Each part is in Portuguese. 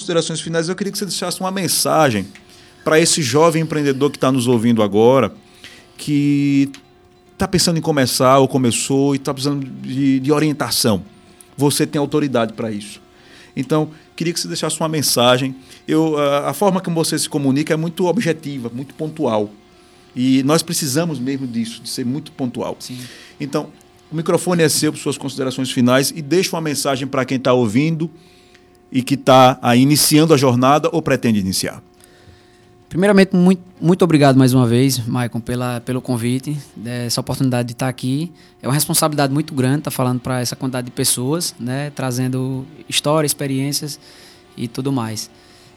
considerações finais, eu queria que você deixasse uma mensagem para esse jovem empreendedor que está nos ouvindo agora, que está pensando em começar ou começou e está precisando de orientação. Você tem autoridade para isso. Então, queria que você deixasse uma mensagem. A forma como você se comunica é muito objetiva, muito pontual. E nós precisamos mesmo disso, de ser muito pontual. Sim. Então, o microfone é seu para suas considerações finais e deixa uma mensagem para quem está ouvindo e que está iniciando a jornada ou pretende iniciar. Primeiramente, muito obrigado mais uma vez, Maicon, pelo convite, essa oportunidade de estar aqui. É uma responsabilidade muito grande estar falando para essa quantidade de pessoas, né, trazendo história, experiências e tudo mais.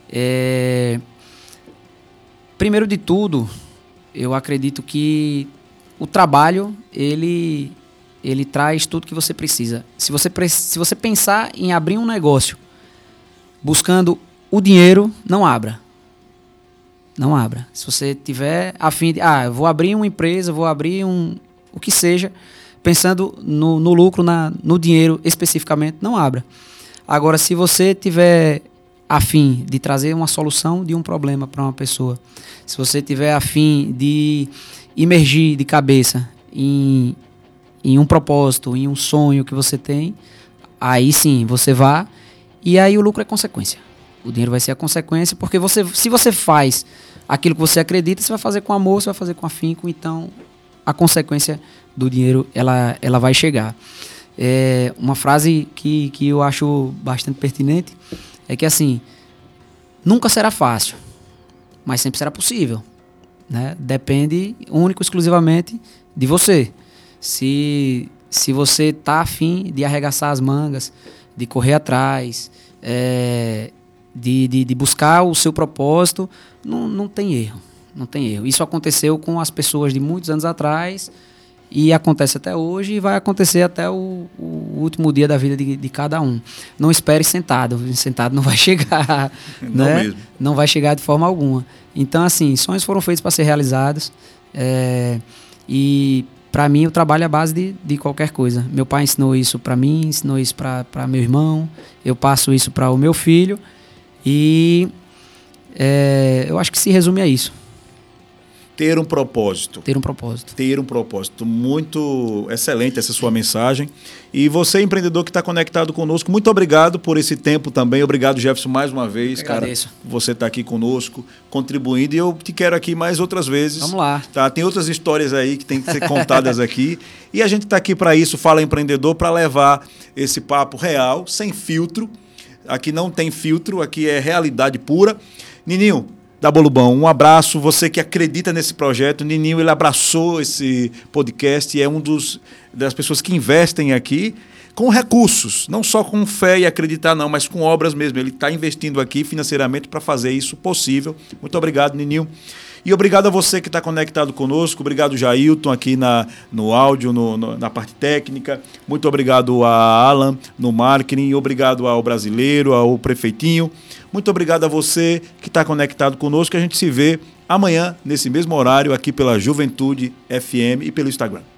Primeiro de tudo, eu acredito que o trabalho, ele traz tudo que você precisa. Se você pensar em abrir um negócio buscando o dinheiro, não abra. Não abra. Se você tiver a fim de... eu vou abrir uma empresa, vou abrir o que seja, pensando no lucro, no dinheiro especificamente, não abra. Agora, se você tiver a fim de trazer uma solução de um problema para uma pessoa, se você tiver a fim de imergir de cabeça em um propósito, em um sonho que você tem, aí sim, você vá, e aí o lucro é consequência. O dinheiro vai ser a consequência, porque se você faz aquilo que você acredita, você vai fazer com amor, você vai fazer com afinco, então a consequência do dinheiro, ela vai chegar. Uma frase que eu acho bastante pertinente é que, assim, nunca será fácil, mas sempre será possível, né? Depende único, exclusivamente de você. Se você está afim de arregaçar as mangas, de correr atrás, de buscar o seu propósito, não tem erro. Não tem erro. Isso aconteceu com as pessoas de muitos anos atrás e acontece até hoje e vai acontecer até o último dia da vida de cada um. Não espere sentado. Sentado não vai chegar. Não, né? mesmo. Não vai chegar de forma alguma. Então, assim, sonhos foram feitos para ser realizados. E para mim, o trabalho é a base de qualquer coisa. Meu pai ensinou isso para mim, ensinou isso para meu irmão, eu passo isso para o meu filho e eu acho que se resume a isso. Ter um propósito. Ter um propósito. Ter um propósito. Muito excelente essa sua mensagem. E você, empreendedor que está conectado conosco, muito obrigado por esse tempo também. Obrigado, Jefferson, mais uma vez. Eu agradeço. Cara, você está aqui conosco, contribuindo. E eu te quero aqui mais outras vezes. Vamos lá. Tá? Tem outras histórias aí que tem que ser contadas aqui. E a gente está aqui para isso, Fala Empreendedor, para levar esse papo real, sem filtro. Aqui não tem filtro, aqui é realidade pura. Nininho, da Bolo Bom, um abraço, você que acredita nesse projeto. Nininho, ele abraçou esse podcast e é das pessoas que investem aqui com recursos, não só com fé e acreditar não, mas com obras mesmo. Ele está investindo aqui financeiramente para fazer isso possível. Muito obrigado, Nininho. E obrigado a você que está conectado conosco. Obrigado, Jailton, aqui no áudio, na parte técnica. Muito obrigado a Alan, no marketing. Obrigado ao Brasileiro, ao Prefeitinho. Muito obrigado a você que está conectado conosco. A gente se vê amanhã, nesse mesmo horário, aqui pela Juventude FM e pelo Instagram.